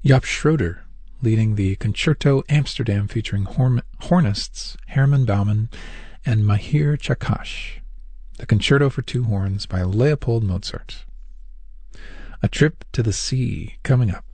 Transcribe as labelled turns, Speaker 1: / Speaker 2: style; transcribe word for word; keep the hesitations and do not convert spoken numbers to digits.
Speaker 1: Jaap Schroeder leading the Concerto Amsterdam featuring horn- hornists Herman Baumann and Mahir Chakash. The Concerto for Two Horns by Leopold Mozart. A Trip to the Sea coming up.